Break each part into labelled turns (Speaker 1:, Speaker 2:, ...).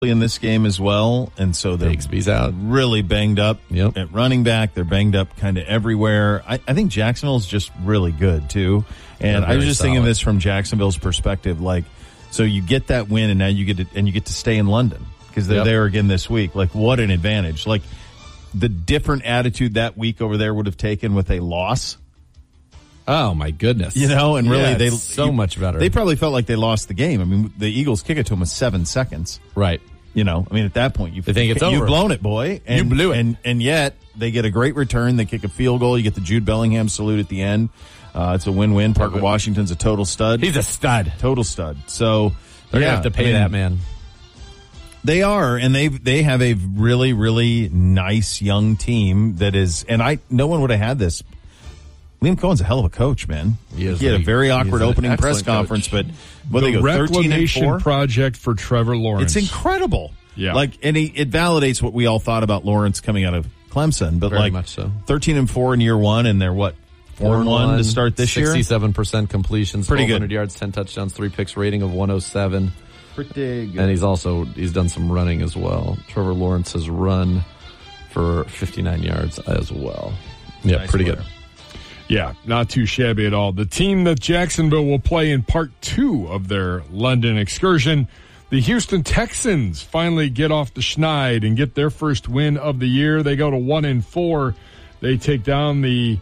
Speaker 1: in this game as well, and so they're
Speaker 2: Bigsby's out,
Speaker 1: really banged up at running back. They're banged up kind of everywhere. I think Jacksonville's just really good too, and I was just thinking this from Jacksonville's perspective. Like, so you get that win, and now you get to stay in London because they're there again this week. Like, what an advantage! Like, the different attitude that week over there would have taken with a loss.
Speaker 2: Oh my goodness!
Speaker 1: And really,
Speaker 2: much better.
Speaker 1: They probably felt like they lost the game. I mean, the Eagles kick it to them with 7 seconds.
Speaker 2: Right.
Speaker 1: At that point, you
Speaker 2: think it's over.
Speaker 1: You've blown it, boy. And,
Speaker 2: you blew it.
Speaker 1: And yet, they get a great return. They kick a field goal. You get the Jude Bellingham salute at the end. It's a win-win. Parker Washington's a total stud.
Speaker 2: He's a stud.
Speaker 1: Total stud. So,
Speaker 2: they're going to have to pay that man.
Speaker 1: They are, and they have a really, really nice young team that is, and no one would have had this. Liam Cohen's a hell of a coach, man. He had a very awkward opening press conference, but they go 13-4
Speaker 3: project for Trevor Lawrence.
Speaker 1: It's incredible.
Speaker 3: Yeah,
Speaker 1: and it validates what we all thought about Lawrence coming out of Clemson. But
Speaker 2: very much so.
Speaker 1: 13-4 in year one, and they're 4-1 to start this year.
Speaker 2: 67% completions,
Speaker 1: pretty good.
Speaker 2: 1,200 yards, 10 touchdowns, 3 picks, rating of 107.
Speaker 1: Pretty good.
Speaker 2: And he's done some running as well. Trevor Lawrence has run for 59 yards as well. Yeah, nice pretty good.
Speaker 3: Yeah, not too shabby at all. The team that Jacksonville will play in part 2 of their London excursion, the Houston Texans, finally get off the schneid and get their first win of the year. They go to 1-4. They take down the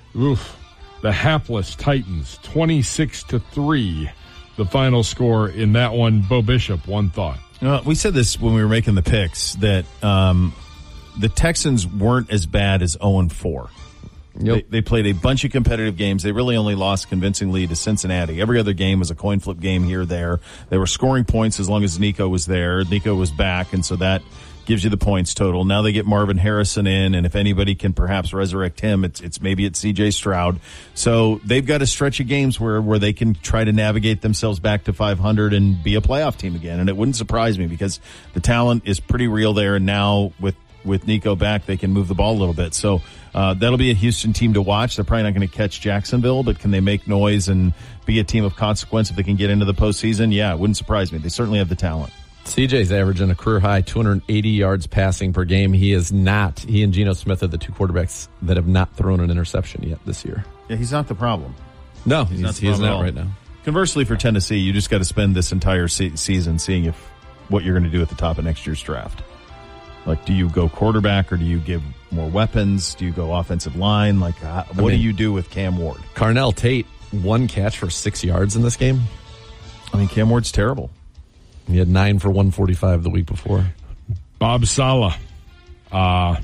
Speaker 3: hapless Titans, 26-3. The final score in that one. Bo Bishop, one thought.
Speaker 1: We said this when we were making the picks that the Texans weren't as bad as 0-4.
Speaker 2: Yep.
Speaker 1: They played a bunch of competitive games. They really only lost convincingly to Cincinnati. Every other game was a coin flip game here or there. They were scoring points as long as Nico was there. Nico was back, and so that gives you the points total. Now they get Marvin Harrison in, and if anybody can perhaps resurrect him, it's maybe it's C.J. Stroud. So they've got a stretch of games where they can try to navigate themselves back to 500 and be a playoff team again. And it wouldn't surprise me because the talent is pretty real there, and now with Nico back, they can move the ball a little bit. So that'll be a Houston team to watch. They're probably not going to catch Jacksonville, but can they make noise and be a team of consequence if they can get into the postseason? Yeah, it wouldn't surprise me. They certainly have the talent.
Speaker 2: CJ's averaging a career high 280 yards passing per game. He and Geno Smith are the two quarterbacks that have not thrown an interception yet this year.
Speaker 1: Yeah, he's not the problem.
Speaker 2: No, he's not right now.
Speaker 1: Conversely, for Tennessee, you just got to spend this entire season seeing what you're going to do at the top of next year's draft. Like, do you go quarterback or do you give more weapons? Do you go offensive line? Like, what do you do with Cam Ward?
Speaker 2: Carnell Tate, 1 catch for 6 yards in this game.
Speaker 1: I mean, Cam Ward's terrible.
Speaker 2: He had 9 for 145 the week before.
Speaker 3: Bob Saleh. I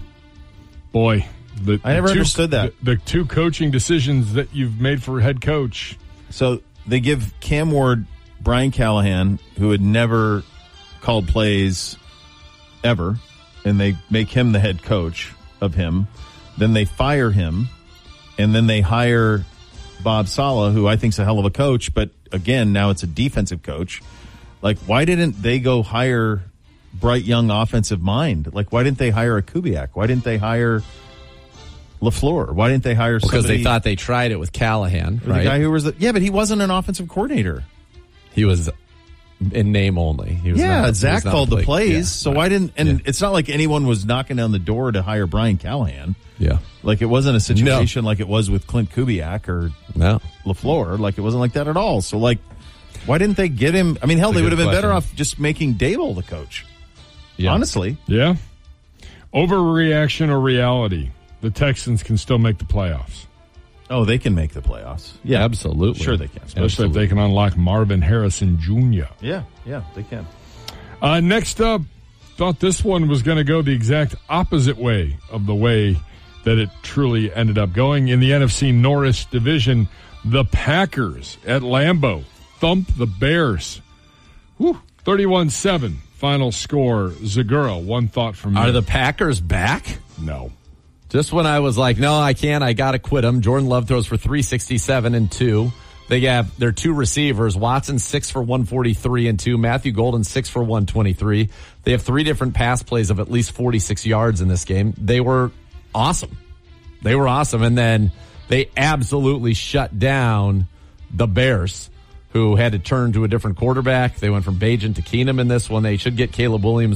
Speaker 1: never understood that.
Speaker 3: The 2 coaching decisions that you've made for head coach.
Speaker 1: So they give Cam Ward Brian Callahan, who had never called plays ever, and they make him the head coach of him. Then they fire him, and then they hire Bob Saleh, who I think is a hell of a coach, but again, now it's a defensive coach. Like, why didn't they go hire bright young offensive mind? Like, why didn't they hire a Kubiak? Why didn't they hire LaFleur? Why didn't they hire somebody?
Speaker 2: Because they thought they tried it with Callahan, right?
Speaker 1: The guy who was but he wasn't an offensive coordinator.
Speaker 2: He was in name only. He was
Speaker 1: Zach called the plays.
Speaker 2: Yeah,
Speaker 1: so why didn't? And it's not like anyone was knocking down the door to hire Brian Callahan.
Speaker 2: Yeah,
Speaker 1: like it wasn't a situation like it was with Clint Kubiak or LaFleur. Like it wasn't like that at all. So like, why didn't they get him? I mean, hell, they would have been better off just making Dable the coach.
Speaker 2: Yeah.
Speaker 1: Honestly,
Speaker 3: yeah. Overreaction or reality? The Texans can still make the playoffs.
Speaker 1: Oh, they can make the playoffs. Yeah,
Speaker 2: absolutely.
Speaker 1: Sure they can.
Speaker 3: Especially if they can unlock Marvin Harrison Jr.
Speaker 1: Yeah, they can.
Speaker 3: Next up, thought this one was going to go the exact opposite way of the way that it truly ended up going. In the NFC North division, the Packers at Lambeau thump the Bears. 31-7. Final score. Zagura, one thought from me.
Speaker 2: Are the Packers back?
Speaker 3: No.
Speaker 2: Just when I was like, no, I can't. I got to quit them. Jordan Love throws for 367 and 2. They have their 2 receivers. Watson 6 for 143 and 2. Matthew Golden 6 for 123. They have 3 different pass plays of at least 46 yards in this game. They were awesome. And then they absolutely shut down the Bears, who had to turn to a different quarterback. They went from Bajan to Keenum in this one. They should get Caleb Williams